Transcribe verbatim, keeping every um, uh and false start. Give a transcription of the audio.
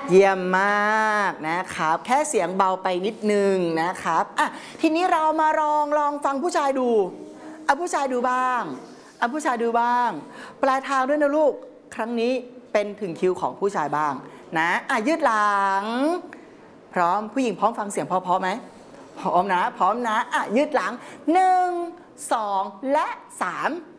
เยี่ยมมากนะครับแค่เสียงเบาไปนิดนึงนะครับอ่ะทีนี้เรามาลองลองฟังผู้ชายดูเอาผู้ชายดูบ้างเอาผู้ชายดูบ้างปลายทางด้วยนะลูกครั้งนี้เป็นถึงคิวของผู้ชายบ้างนะอ่ะยืดหลังพร้อมผู้หญิงพร้อมฟังเสียงพอๆไหมพร้อมนะพร้อมนะอ่ะยืดหลังหนึ่งสองและสาม